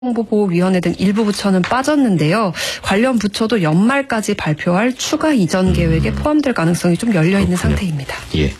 정보보호위원회 등 일부 부처는 빠졌는데요. 관련 부처도 연말까지 발표할 추가 이전 계획에 포함될 가능성이 좀 열려있는 상태입니다. 예.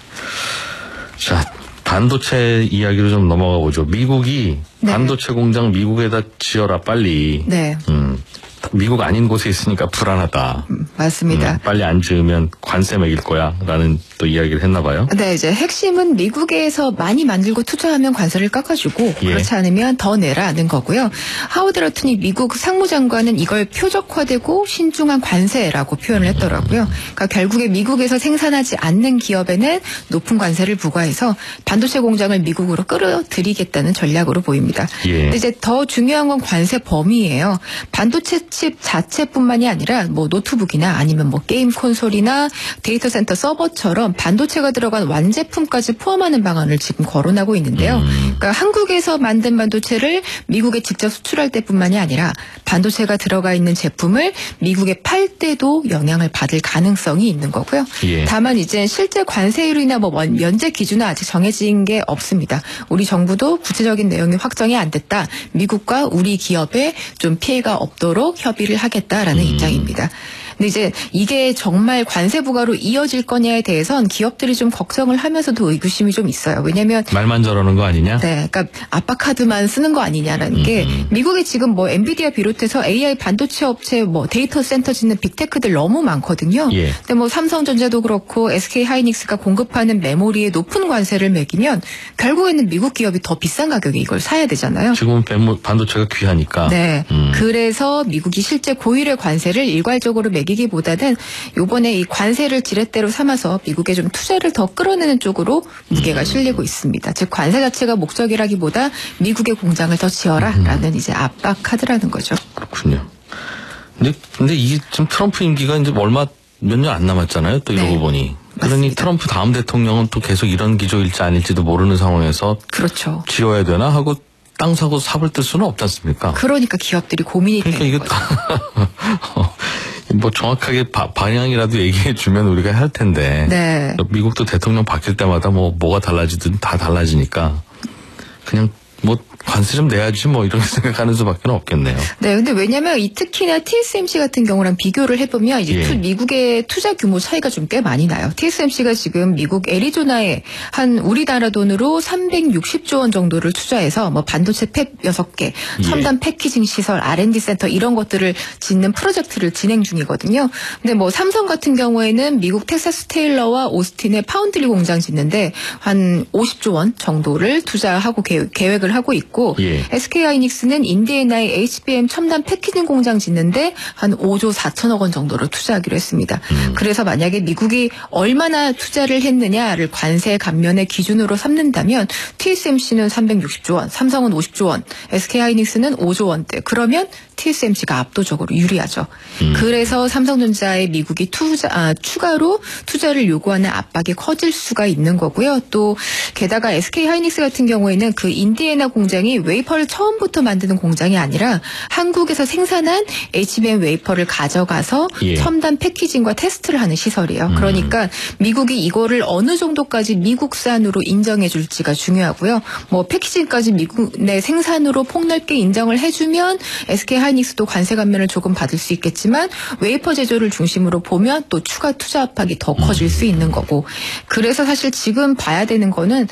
자, 반도체 이야기로 좀 넘어가 보죠. 미국이 반도체 공장 미국에다 지어라 빨리. 네. 미국 아닌 곳에 있으니까 불안하다. 맞습니다. 빨리 안 지으면 관세 매길 거야 라는 또 이야기를 했나 봐요. 네, 이제 핵심은 미국에서 많이 만들고 투자하면 관세를 깎아주고 그렇지 않으면 더 내라는 거고요. 하워드 러튼이 미국 상무장관은 이걸 표적화되고 신중한 관세라고 표현을 했더라고요. 그러니까 결국에 미국에서 생산하지 않는 기업에는 높은 관세를 부과해서 반도체 공장을 미국으로 끌어들이겠다는 전략으로 보입니다. 근데 이제 더 중요한 건 관세 범위예요. 반도체 칩 자체뿐만이 아니라 뭐 노트북이나 아니면 뭐 게임 콘솔이나 데이터 센터 서버처럼 반도체가 들어간 완제품까지 포함하는 방안을 지금 거론하고 있는데요. 그러니까 한국에서 만든 반도체를 미국에 직접 수출할 때뿐만이 아니라 반도체가 들어가 있는 제품을 미국에 팔 때도 영향을 받을 가능성이 있는 거고요. 다만 이제 실제 관세율이나 뭐 면제 기준은 아직 정해진 게 없습니다. 우리 정부도 구체적인 내용이 확정이 안 됐다. 미국과 우리 기업에 좀 피해가 없도록 협의를 하겠다라는 입장입니다. 근데 이제 이게 정말 관세 부과로 이어질 거냐에 대해선 기업들이 좀 걱정을 하면서도 의구심이 좀 있어요. 왜냐하면 말만 저러는 거 아니냐? 네, 그러니까 아빠 카드만 쓰는 거 아니냐라는 게 미국에 지금 뭐 엔비디아 비롯해서 AI 반도체 업체 뭐 데이터 센터 짓는 빅테크들 너무 많거든요. 근데 뭐 삼성전자도 그렇고 SK 하이닉스가 공급하는 메모리에 높은 관세를 매기면 결국에는 미국 기업이 더 비싼 가격에 이걸 사야 되잖아요. 지금은 반도체가 귀하니까. 네, 그래서 미국이 실제 고율의 관세를 일괄적으로 매기기보다는 이번에 이 관세를 지렛대로 삼아서 미국에 좀 투자를 더 끌어내는 쪽으로 무게가 실리고 있습니다. 즉 관세 자체가 목적이라기보다 미국의 공장을 더 지어라라는 이제 압박 카드라는 거죠. 그렇군요. 근데 이게 지금 트럼프 임기가 이제 몇 년 안 남았잖아요. 또 이러고 보니. 그러니 맞습니다. 트럼프 다음 대통령은 또 계속 이런 기조일지 아닐지도 모르는 상황에서 그렇죠. 지어야 되나 하고 땅 사고 삽을 뜰 수는 없지 않습니까? 그러니까 기업들이 고민이 되는 거죠. 뭐 정확하게 방향이라도 얘기해 주면 우리가 할 텐데. 네. 미국도 대통령 바뀔 때마다 뭐가 달라지든 다 달라지니까 그냥 뭐 관세 좀 내야지 뭐 이렇게 생각하는 수밖에 없겠네요. 네, 근데 왜냐면 특히나 TSMC 같은 경우랑 비교를 해보면 이제 미국의 투자 규모 차이가 좀 꽤 많이 나요. TSMC가 지금 미국 애리조나에 한 우리나라 돈으로 360조 원 정도를 투자해서 뭐 반도체 팹 6개, 첨단 패키징 시설, R&D 센터 이런 것들을 짓는 프로젝트를 진행 중이거든요. 근데 뭐 삼성 같은 경우에는 미국 텍사스 테일러와 오스틴에 파운드리 공장 짓는데 한 50조 원 정도를 투자하고 계획을 하고 있고 SK 하이닉스는 인디애나의 HBM 첨단 패키징 공장 짓는데 한 5조 4천억 원 정도를 투자하기로 했습니다. 그래서 만약에 미국이 얼마나 투자를 했느냐를 관세 감면의 기준으로 삼는다면 TSMC는 360조 원, 삼성은 50조 원, SK 하이닉스는 5조 원대. 그러면 TSMC가 압도적으로 유리하죠. 그래서 삼성전자에 미국이 추가로 투자를 요구하는 압박이 커질 수가 있는 거고요. 또 게다가 SK 하이닉스 같은 경우에는 그 인디애나 공장이 웨이퍼를 처음부터 만드는 공장이 아니라 한국에서 생산한 HBM 웨이퍼를 가져가서 첨단 패키징과 테스트를 하는 시설이에요. 그러니까 미국이 이거를 어느 정도까지 미국산으로 인정해 줄지가 중요하고요. 뭐 패키징까지 미국 내 생산으로 폭넓게 인정을 해주면 SK 하이닉스도 관세 감면을 조금 받을 수 있겠지만 웨이퍼 제조를 중심으로 보면 또 추가 투자 압박이 더 커질 수 있는 거고. 그래서 사실 지금 봐야 되는 거는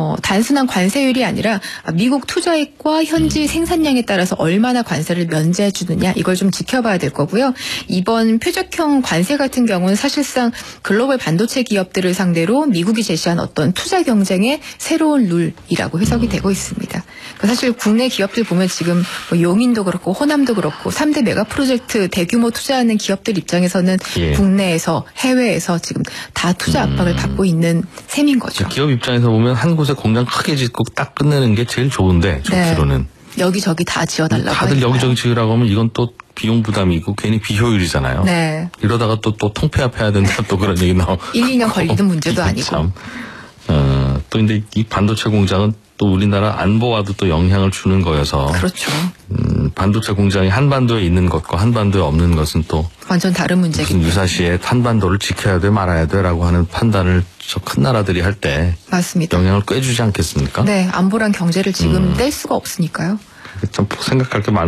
단순한 관세율이 아니라 미국 투자액과 현지 생산량에 따라서 얼마나 관세를 면제해 주느냐 이걸 좀 지켜봐야 될 거고요. 이번 표적형 관세 같은 경우는 사실상 글로벌 반도체 기업들을 상대로 미국이 제시한 어떤 투자 경쟁의 새로운 룰이라고 해석이 되고 있습니다. 사실 국내 기업들 보면 지금 뭐 용인도 그렇고 호남도 그렇고 3대 메가 프로젝트 대규모 투자하는 기업들 입장에서는 국내에서 해외에서 지금 다 투자 압박을 받고 있는 셈인 거죠. 기업 입장에서 보면 한 곳에 공장 크게 짓고 딱 끝내는 게 제일 좋은데 좋기로는. 여기저기 다 지어달라고 다들 하니까요. 여기저기 지으라고 하면 이건 또 비용 부담이고 괜히 비효율이잖아요. 이러다가 또 통폐합해야 된다 또 그런 얘기 나오고. 1, 2년 걸리는 문제도 아니고. 참. 또 근데 이 반도체 공장은 또 우리나라 안보와도 또 영향을 주는 거여서. 그렇죠. 반도체 공장이 한반도에 있는 것과 한반도에 없는 것은 또 완전 다른 문제겠죠. 무슨 유사시에 한반도를 지켜야 돼 말아야 돼라고 하는 판단을 저 큰 나라들이 할 때 맞습니다. 영향을 꽤 주지 않겠습니까? 네, 안보랑 경제를 지금 뗄 수가 없으니까요. 참 생각할 게 많.